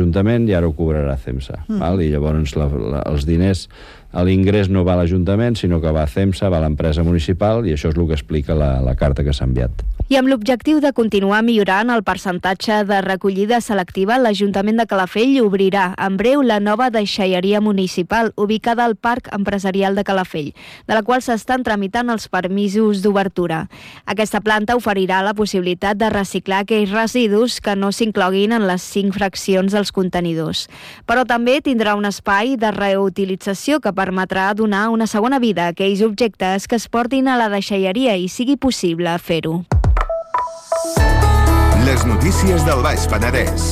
l'Ajuntament i ara ho cobrarà CEMSA. Val? I llavors els diners, l'ingrés no va a l'Ajuntament, sinó que va a CEMSA, va a l'empresa municipal, i això és el que explica la carta que s'ha enviat. I amb l'objectiu de continuar millorant el percentatge de recollida selectiva, l'Ajuntament de Calafell obrirà en breu la nova deixalleria municipal ubicada al Parc Empresarial de Calafell, de la qual s'estan tramitant els permisos d'obertura. Aquesta planta oferirà la possibilitat de reciclar aquells residus que no s'incloguin en les 5 fraccions dels contenidors. Però també tindrà un espai de reutilització que permetrà donar una segona vida a aquells objectes que es portin a la deixalleria i sigui possible fer-ho. Les notícies del Baix Penedès.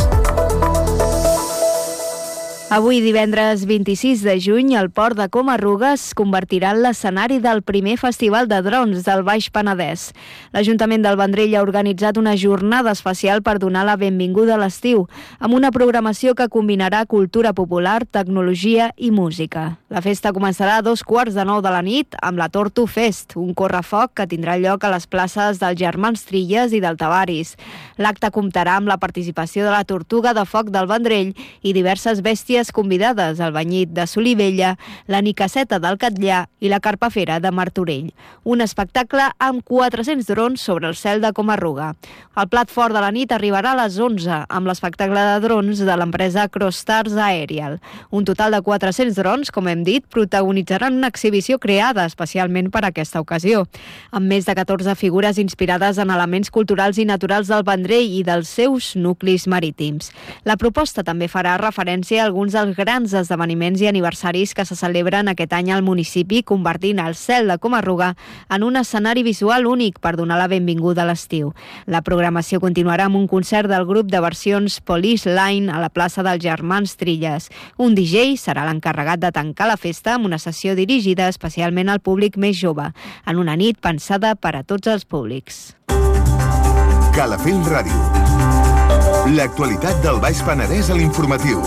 Avui, divendres 26 de juny, el Port de Coma-ruga es convertirà en l'escenari del primer festival de drons del Baix Penedès. L'Ajuntament del Vendrell ha organitzat una jornada especial per donar la benvinguda a l'estiu, amb una programació que combinarà cultura popular, tecnologia i música. La festa començarà a 8:45 de la nit amb la Tortu Fest, un correfoc que tindrà lloc a les places dels Germans Trilles i del Tavaris. L'acte comptarà amb la participació de la Tortuga de Foc del Vendrell i diverses bèsties convidades, el Banyit de Solivella, la Nicasseta del Catllà i la Carpafera de Martorell. Un espectacle amb 400 drons sobre el cel de Coma-ruga. El plat fort de la nit arribarà a les 11 amb l'espectacle de drons de l'empresa Crossstars Aerial. Un total de 400 drons, com hem dit, protagonitzaran una exhibició creada especialment per a aquesta ocasió, amb més de 14 figures inspirades en elements culturals i naturals del Vendrell i dels seus nuclis marítims. La proposta també farà referència a alguns dels grans esdeveniments i aniversaris que se celebren aquest any al municipi, convertint el cel de Coma-ruga en un escenari visual únic per donar la benvinguda a l'estiu. La programació continuarà amb un concert del grup de versions Police Line a la plaça dels Germans Trilles. Un DJ serà l'encarregat de tancar la festa amb una sessió dirigida especialment al públic més jove, en una nit pensada per a tots els públics. Calafell Ràdio. L'actualitat del Baix Penedès a l'informatiu.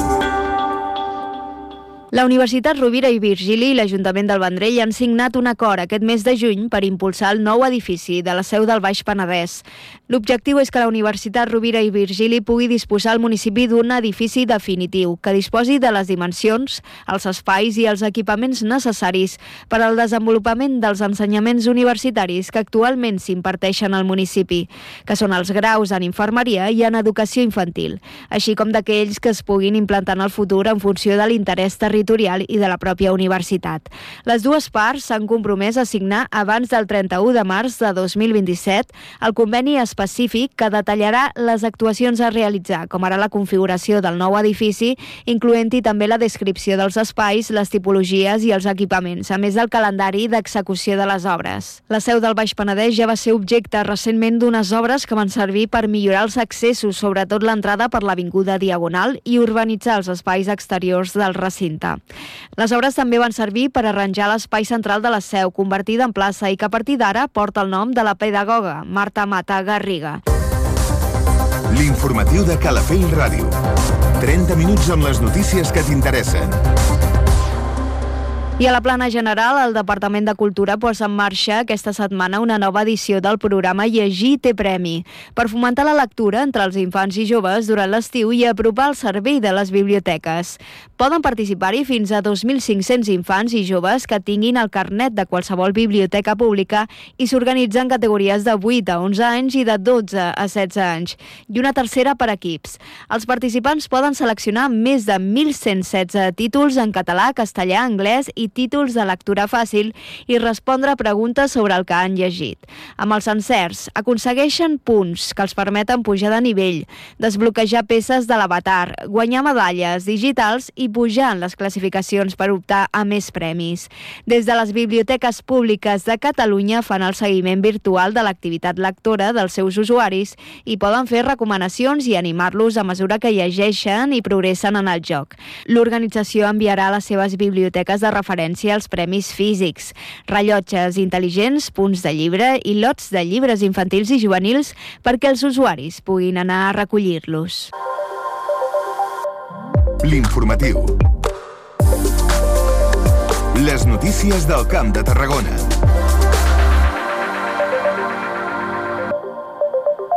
La Universitat Rovira i Virgili i l'Ajuntament del Vendrell han signat un acord aquest mes de juny per impulsar el nou edifici de la seu del Baix Penedès. L'objectiu és que la Universitat Rovira i Virgili pugui disposar al municipi d'un edifici definitiu que disposi de les dimensions, els espais i els equipaments necessaris per al desenvolupament dels ensenyaments universitaris que actualment s'imparteixen al municipi, que són els graus en infermeria i en educació infantil, així com d'aquells que es puguin implantar en el futur en funció de l'interès territorial i de la pròpia universitat. Les dues parts s'han compromès a signar abans del 31 de març de 2027 el conveni específic que detallarà les actuacions a realitzar, com ara la configuració del nou edifici, incloent-hi també la descripció dels espais, les tipologies i els equipaments, a més del calendari d'execució de les obres. La seu del Baix Penedès ja va ser objecte recentment d'unes obres que van servir per millorar els accessos, sobretot l'entrada per l'Avinguda Diagonal, i urbanitzar els espais exteriors del recinte. Les obres també van servir per arranjar l'espai central de la seu, convertida en plaça i que a partir d'ara porta el nom de la pedagoga Marta Mata Garriga. L'informatiu de Calafell Ràdio. 30 minuts amb les notícies que t'interessen. I a la plana general, el Departament de Cultura posa en marxa aquesta setmana una nova edició del programa Llegir té premi, per fomentar la lectura entre els infants i joves durant l'estiu i apropar el servei de les biblioteques. Poden participar-hi fins a 2.500 infants i joves que tinguin el carnet de qualsevol biblioteca pública i s'organitzen categories de 8 a 11 anys i de 12 a 16 anys, i una tercera per equips. Els participants poden seleccionar més de 1.116 títols en català, castellà, anglès i títols de lectura fàcil i respondre a preguntes sobre el que han llegit. Amb els encerts aconsegueixen punts que els permeten pujar de nivell, desbloquejar peces de l'avatar, guanyar medalles digitals i pujar en les classificacions per optar a més premis. Des de les biblioteques públiques de Catalunya fan el seguiment virtual de l'activitat lectora dels seus usuaris i poden fer recomanacions i animar-los a mesura que llegeixen i progressen en el joc. L'organització enviarà a les seves biblioteques de referència als premis físics, rellotges intel·ligents, punts de llibre i lots de llibres infantils i juvenils perquè els usuaris puguin anar a recollir-los. L'informatiu. Les notícies del Camp de Tarragona.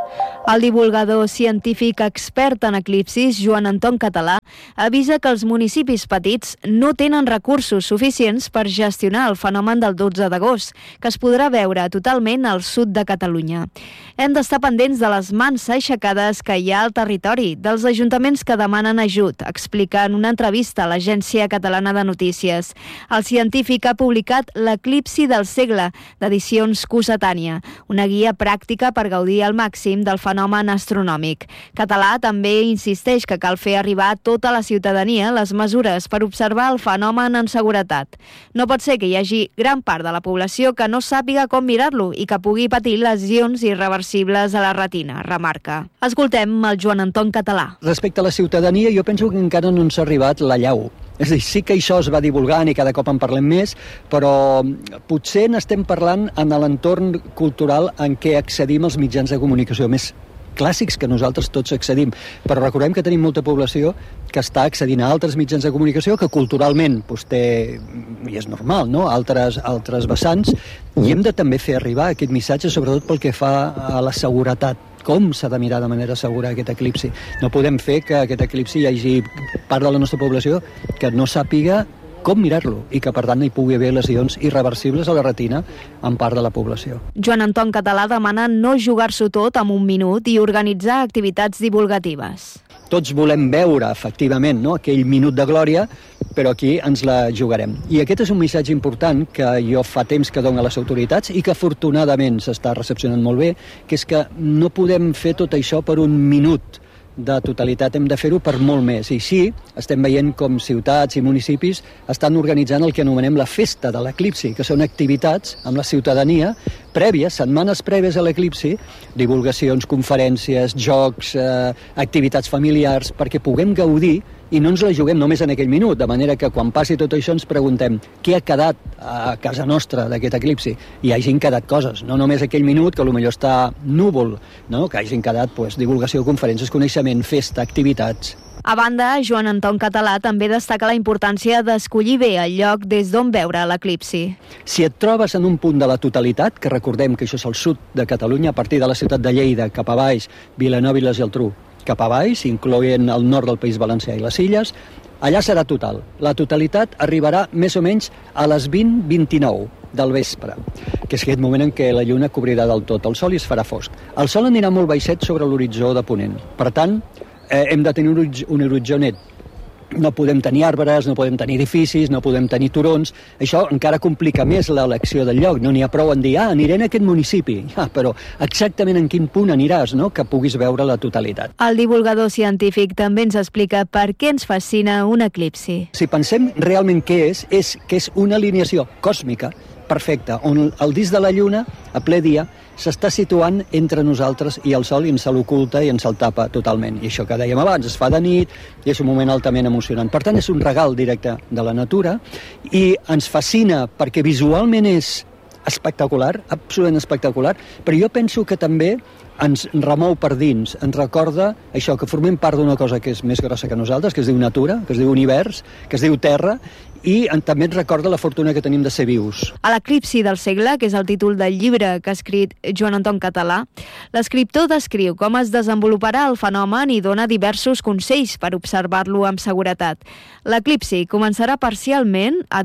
El divulgador científic expert en eclipsis, Joan Anton Català, avisa que els municipis petits no tenen recursos suficients per gestionar el fenomen del 12 d'agost, que es podrà veure totalment al sud de Catalunya. Hem d'estar pendents de les mans aixecades que hi ha al territori, dels ajuntaments que demanen ajut, explica en una entrevista a l'Agència Catalana de Notícies. El científic ha publicat L'eclipsi del segle, d'edicions Cossetània, una guia pràctica per gaudir al màxim del fenomen astronòmic. Català també insisteix que cal fer arribar a tota la ciutadania les mesures per observar el fenomen en seguretat. No pot ser que hi hagi gran part de la població que no sàpiga com mirar-lo i que pugui patir lesions irreversibles a la retina, remarca. Escoltem el Joan Anton Català. Respecte a la ciutadania, jo penso que encara no ens ha arribat la llau. És a dir, sí que això es va divulgant i cada cop en parlem més, però potser n'estem parlant en l'entorn cultural en què accedim als mitjans de comunicació més clàssics que nosaltres tots accedim. Però recordem que tenim molta població que està accedint a altres mitjans de comunicació que culturalment té, i és normal, no?, altres vessants, i hem de també fer arribar aquest missatge, sobretot pel que fa a la seguretat. Com s'ha de mirar de manera segura aquest eclipsi. No podem fer que aquest eclipsi hi hagi part de la nostra població que no sàpiga com mirar-lo i que, per tant, hi pugui haver lesions irreversibles a la retina en part de la població. Joan Anton Català demana no jugar-s'ho tot en un minut i organitzar activitats divulgatives. Tots volem veure, efectivament, no?, aquell minut de glòria, però aquí ens la jugarem. I aquest és un missatge important que jo fa temps que dono a les autoritats i que afortunadament s'està recepcionant molt bé, que és que no podem fer tot això per un minut de totalitat, hem de fer-ho per molt més. I sí, estem veient com ciutats i municipis estan organitzant el que anomenem la festa de l'eclipsi, que són activitats amb la ciutadania prèvies, setmanes prèvies a l'eclipsi, divulgacions, conferències, jocs, activitats familiars, perquè puguem gaudir i no ens la juguem només en aquell minut, de manera que quan passi tot això ens preguntem què ha quedat a casa nostra d'aquest eclipsi, i hagin quedat coses, no només aquell minut que potser està núvol, no?, que hagin quedat divulgació, conferències, coneixement, festa, activitats. A banda, Joan Anton Català també destaca la importància d'escollir bé el lloc des d'on veure l'eclipsi. Si et trobes en un punt de la totalitat, que recordem que això és el sud de Catalunya, a partir de la ciutat de Lleida, cap a baix, Vilanova i la Geltrú, cap a baix, incloent el nord del País Valencià i les Illes, allà serà total. La totalitat arribarà més o menys a les 20:29 del vespre, que és aquest moment en què la lluna cobrirà del tot el sol i es farà fosc. El sol anirà molt baixet sobre l'horitzó de ponent. Per tant, hem de tenir un horitzó net. No podem tenir arbres, no podem tenir edificis, no podem tenir turons. Això encara complica més l'elecció del lloc. No n'hi ha prou en dir, aniré en aquest municipi. Però exactament en quin punt aniràs, no?, que puguis veure la totalitat. El divulgador científic també ens explica per què ens fascina un eclipsi. Si pensem realment què és que és una alineació còsmica perfecta, on el disc de la lluna, a ple dia, s'està situant entre nosaltres i el sol i ens l'oculta i ens el tapa totalment. I això que dèiem abans, es fa de nit i és un moment altament emocionant. Per tant, és un regal directe de la natura i ens fascina perquè visualment és espectacular, absolutament espectacular, però jo penso que també ens remou per dins, ens recorda això, que formem part d'una cosa que és més grossa que nosaltres, que es diu natura, que es diu univers, que es diu terra, i també ens recorda la fortuna que tenim de ser vius. A l'eclipsi del segle, que és el títol del llibre que ha escrit Joan Anton Català, l'escriptor descriu com es desenvoluparà el fenomen i dona diversos consells per observar-lo amb seguretat. L'eclipsi començarà parcialment a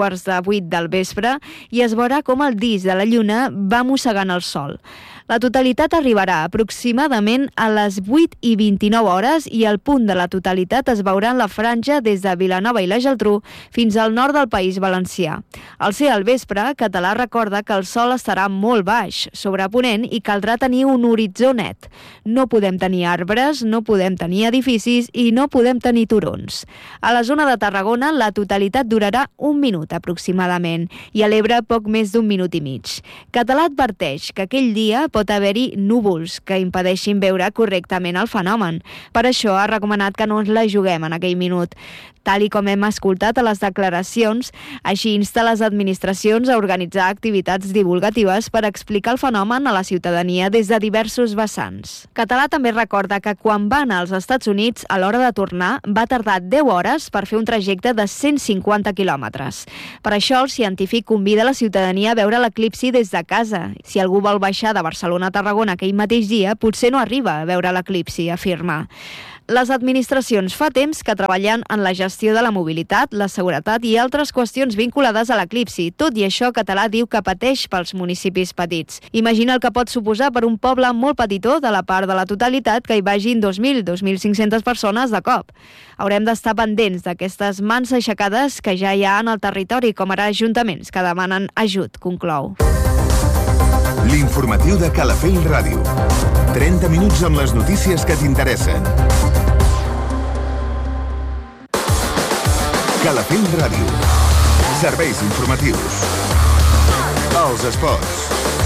7:15 del vespre i es veurà com el disc de la lluna va mossegant el sol. La totalitat arribarà aproximadament a les 8:29 i el punt de la totalitat es veurà en la franja des de Vilanova i la Geltrú fins al nord del País Valencià. Al ser al vespre, Català recorda que el sol estarà molt baix, sobre ponent, i caldrà tenir un horitzó net. No podem tenir arbres, no podem tenir edificis i no podem tenir turons. A la zona de Tarragona, la totalitat durarà 1 minut aproximadament i a l'Ebre poc més d'1 minut i mig. Català adverteix que aquell dia pot haver-hi núvols que impedeixin veure correctament el fenomen. Per això ha recomanat que no ens la juguem en aquell minut. Tal i com hem escoltat a les declaracions, així insta les administracions a organitzar activitats divulgatives per explicar el fenomen a la ciutadania des de diversos vessants. Català també recorda que quan va anar als Estats Units, a l'hora de tornar, va tardar 10 hores per fer un trajecte de 150 quilòmetres. Per això, el científic convida la ciutadania a veure l'eclipsi des de casa. Si algú vol baixar de Barcelona a Tarragona aquell mateix dia, potser no arriba a veure l'eclipsi, afirma. Les administracions fa temps que treballen en la gestió de la mobilitat, la seguretat i altres qüestions vinculades a l'eclipsi. Tot i això, Català diu que pateix pels municipis petits. Imagina el que pot suposar per un poble molt petitó de la part de la totalitat que hi vagin 2.000-2.500 persones de cop. Haurem d'estar pendents d'aquestes mans aixecades que ja hi ha en el territori, com ara ajuntaments que demanen ajut, conclou. L'informatiu de Calafell Ràdio. 30 minuts amb les notícies que t'interessen. Calafell Ràdio. Serveis informatius. Els esports.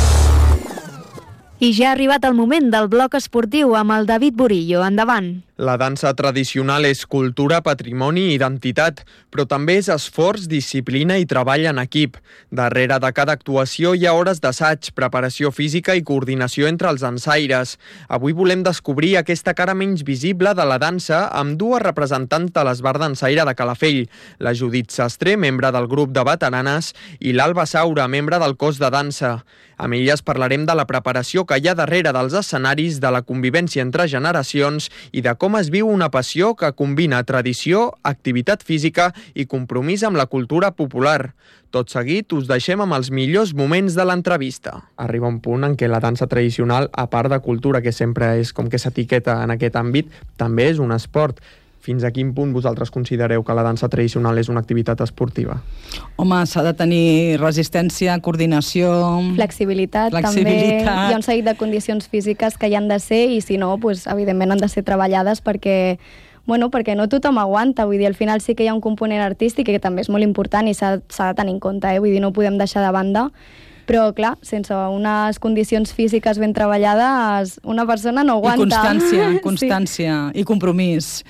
I ja ha arribat el moment del bloc esportiu amb el David Burillo. Endavant. La dansa tradicional és cultura, patrimoni i identitat, però també és esforç, disciplina i treball en equip. Darrere de cada actuació hi ha hores d'assaig, preparació física i coordinació entre els dansaires. Avui volem descobrir aquesta cara menys visible de la dansa amb dues representants de l'Esbart Dansaire de Calafell, la Judit Sastre, membre del grup de veteranes, i l'Alba Saura, membre del cos de dansa. Amb elles parlarem de la preparació que hi ha darrere dels escenaris, de la convivència entre generacions i de com es viu una passió que combina tradició, activitat física i compromís amb la cultura popular. Tot seguit us deixem amb els millors moments de l'entrevista. Arriba un punt en què la dansa tradicional, a part de cultura, que sempre és com que s'etiqueta en aquest àmbit, també és un esport. Fins a quin punt vosaltres considereu que la dansa tradicional és una activitat esportiva? Home, s'ha de tenir resistència, coordinació... Flexibilitat. També hi ha un seguit de condicions físiques que hi han de ser i si no, doncs, evidentment han de ser treballades perquè no tothom aguanta, vull dir, al final sí que hi ha un component artístic que també és molt important i s'ha de tenir en compte, vull dir, no ho podem deixar de banda. Però, clar, sense unes condicions físiques ben treballades, una persona no aguanta. I constància, sí. I compromís.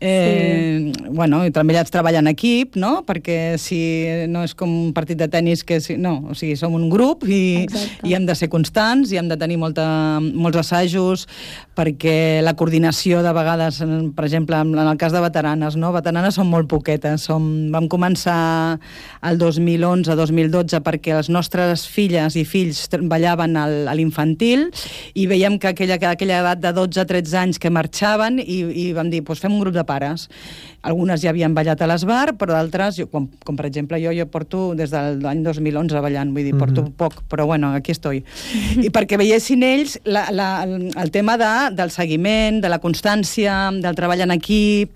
Sí. I també has de treballar en equip, no? Perquè si no és com un partit de tennis que... o sigui, som un grup i hem de ser constants i hem de tenir molts assajos perquè la coordinació de vegades, per exemple, en el cas de veteranes, no? Veteranes són molt poquetes. Vam començar el 2011-2012 perquè les nostres filles i fills ballaven a l'infantil i veiem que aquella edat de 12-13 anys que marxaven i vam dir, doncs fem un grup de pares. Algunes ja havien ballat a l'Esbart, però d'altres, com per exemple jo porto des de l'any 2011 ballant, vull dir, porto poc, però bueno, aquí estoy. I perquè veiessin ells el tema del seguiment, de la constància, del treball en equip,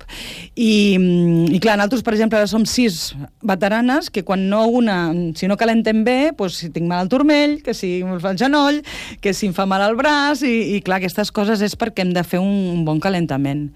i clar, nosaltres, per exemple, ara som 6 veteranes que quan si no calentem bé, doncs si tinc mal al turmell, que si em fa el genoll, que si em fa mal al braç, i clar, aquestes coses és perquè hem de fer un bon calentament.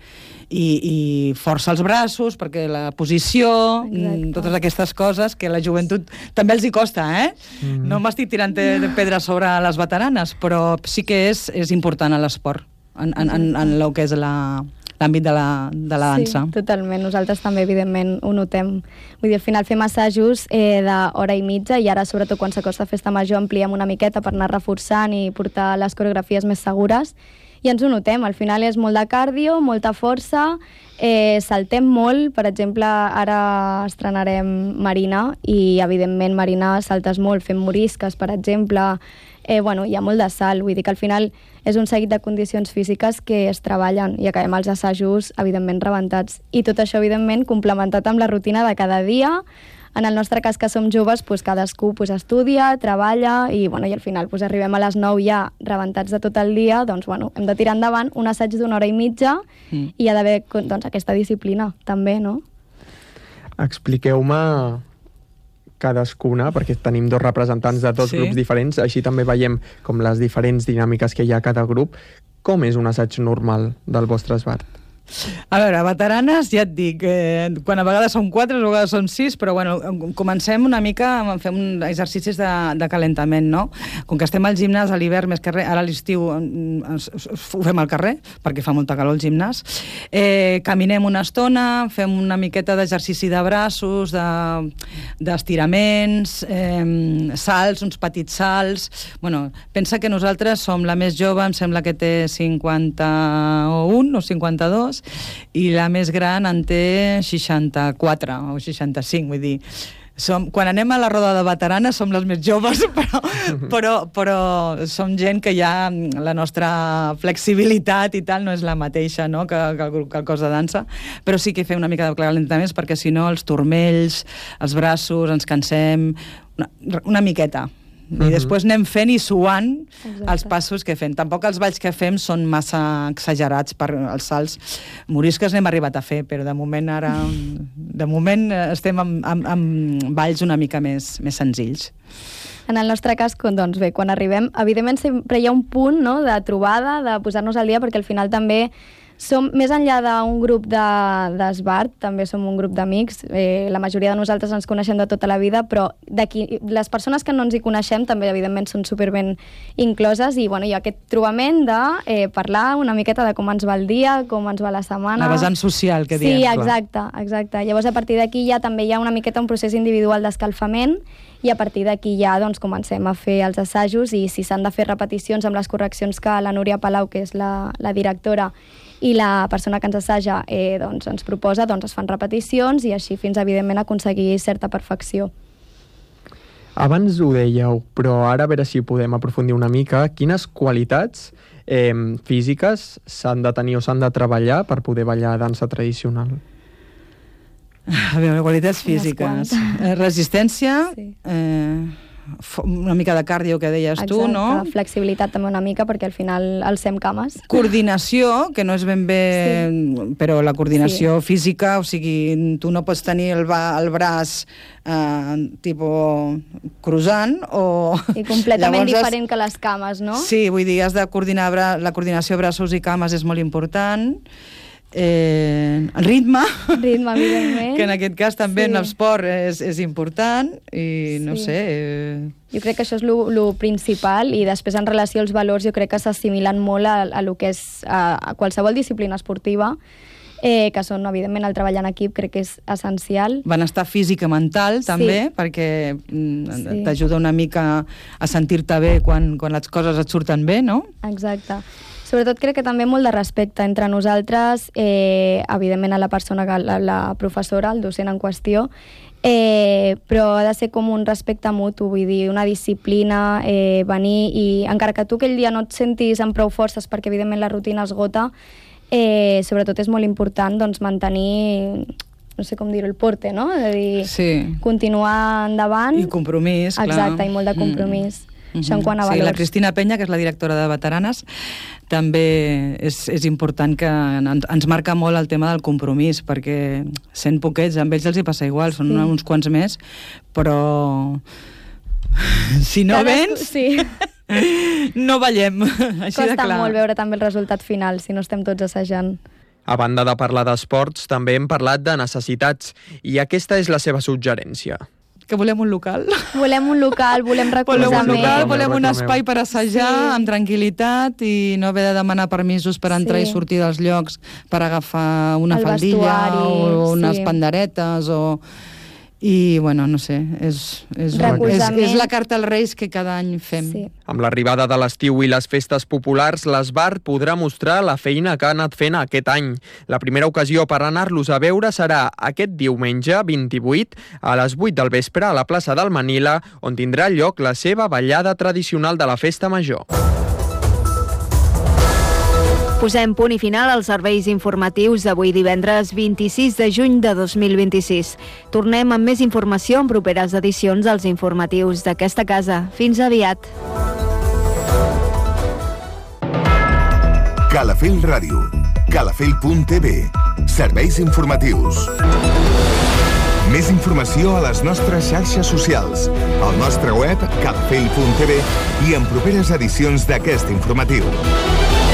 I força els braços, perquè la posició, totes aquestes coses que a la joventut també els hi costa, No m'estic tirant pedres sobre les veteranes, però sí que és important a l'esport, en el que és l'àmbit de la dansa. Sí, totalment. Nosaltres també, evidentment, ho notem. Vull dir, al final fem assajos d'hora i mitja i ara, sobretot quan s'acosta Festa Major, ampliem una miqueta per anar reforçant i portar les coreografies més segures. I ens ho notem, al final és molt de cardio, molta força, saltem molt, per exemple, ara estrenarem Marina i, evidentment, Marina saltes molt, fem morisques, per exemple, hi ha molt de salt, vull dir que al final és un seguit de condicions físiques que es treballen i acabem els assajos, evidentment, rebentats. I tot això, evidentment, complementat amb la rutina de cada dia. En el nostre cas, que som joves, cadascú estudia, treballa i al final arribem a les 9 ja rebentats de tot el dia, doncs hem de tirar endavant un assaig d'una hora i mitja i hi ha d'haver aquesta disciplina també, no? Expliqueu-me cadascuna, perquè tenim 2 representants de 2 grups diferents, així també veiem com les diferents dinàmiques que hi ha a cada grup. Com és un assaig normal del vostre Esbart? A veure, veteranes, ja et dic, quan a vegades són 4, a vegades són 6, però bueno, comencem una mica, fem exercicis de calentament, no? Com que estem al gimnàs a l'hivern, més que res, ara a l'estiu ho fem al carrer, perquè fa molta calor al gimnàs. Caminem una estona, fem una miqueta d'exercici de braços, d'estiraments, salts, uns petits salts. Bueno, pensa que nosaltres som la més jove, em sembla que té 51 o 52, i la més gran en té 64 o 65, vull dir... Quan anem a la roda de veteranes som les més joves, però som gent que ja la nostra flexibilitat i tal no és la mateixa, no? que el cos de dansa, però sí que fem una mica de calentaments perquè si no els turmells, els braços, ens cansem una miqueta. I després anem fent i suant els passos que fem. Tampoc els balls que fem són massa exagerats per els salts. Morisques n'hem arribat a fer, però de moment estem amb balls una mica més senzills. En el nostre cas, doncs bé, quan arribem, evidentment sempre hi ha un punt, no?, de trobada, de posar-nos al dia, perquè al final també som, més enllà d'un grup d'esbart, també som un grup d'amics. La majoria de nosaltres ens coneixem de tota la vida, però les persones que no ens hi coneixem també, evidentment, són superben incloses, i bueno, hi ha aquest trobament de parlar una miqueta de com ens va el dia, com ens va la setmana... La vessant social, que diem. Sí, exacte. Llavors, a partir d'aquí ja també hi ha una miqueta un procés individual d'escalfament, i a partir d'aquí ja doncs, comencem a fer els assajos, i si s'han de fer repeticions amb les correccions que la Núria Palau, que és la directora, i la persona que ens assaja doncs, ens proposa, doncs es fan repeticions, i així fins, evidentment, aconseguir certa perfecció. Abans ho dèieu, però ara a veure si podem aprofundir una mica. Quines qualitats físiques s'han de tenir o s'han de treballar per poder ballar dansa tradicional? A veure, qualitats físiques. Resistència, sí. Una mica de cardio, que deies tu, no? Exacte, flexibilitat també una mica, perquè al final alcem cames. Coordinació, que no és ben bé... Sí. Però la coordinació física, o sigui, tu no pots tenir el braç cruzant o... I completament diferent que les cames, no? Sí, vull dir, has de coordinar la coordinació braços i cames és molt important. El ritme, evidentment, que en aquest cas també en l'esport és important, i no sé... Jo crec que això és lo principal, i després en relació als valors jo crec que s'assimilen molt a lo que és a qualsevol disciplina esportiva, que són, evidentment, el treball en equip, crec que és essencial. Benestar físic i mental, també, perquè t'ajuda una mica a sentir-te bé quan les coses et surten bé, no? Exacte. Sobretot crec que també molt de respecte entre nosaltres, evidentment a la persona, la professora, el docent en qüestió, però ha de ser com un respecte mutu, vull dir, una disciplina, venir, i encara que tu aquell dia no et sentis amb prou forces perquè evidentment la rutina esgota, sobretot és molt important doncs, mantenir, no sé com dir-ho, el porte, no? És a dir, continuar endavant. I compromís, clar. Exacte, i molt de compromís. Això en quant a valors. Sí, la Cristina Penya, que és la directora de Veteranes, també és important, que ens marca molt el tema del compromís, perquè sent poquets, amb ells els hi passa igual, són uns quants més, però si no vens, no ballem, així de clar. Costa molt veure també el resultat final, si no estem tots assajant. A banda de parlar d'esports, també hem parlat de necessitats, i aquesta és la seva suggerència. Que volem un local. Volem un local, volem recolzament. Volem un espai per assajar amb tranquil·litat i no haver de demanar permisos per entrar i sortir dels llocs, per agafar una faldilla o unes panderetes o... I, bueno, no sé, és la carta als Reis que cada any fem. Sí. Amb l'arribada de l'estiu i les festes populars, l'Esbart podrà mostrar la feina que ha anat fent aquest any. La primera ocasió per anar-los a veure serà aquest diumenge 28 a les 8 del vespre a la plaça del Manila, on tindrà lloc la seva ballada tradicional de la Festa Major. Posem punt i final als serveis informatius d'avui divendres 26 de juny de 2026. Tornem amb més informació en properes edicions dels informatius d'aquesta casa. Fins aviat. Calafell Ràdio. Calafell.tv. Serveis informatius. Més informació a les nostres xarxes socials, al nostre web calafell.tv i en properes edicions d'aquest informatiu.